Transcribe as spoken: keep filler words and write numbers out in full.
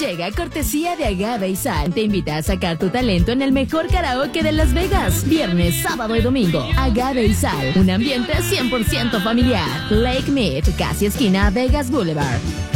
llega cortesía de Agave y Sal. Te invita a sacar tu talento en el mejor karaoke de Las Vegas. Viernes, sábado y domingo. Agave y Sal. Un ambiente cien por ciento familiar. Lake Mead, casi esquina Vegas Boulevard.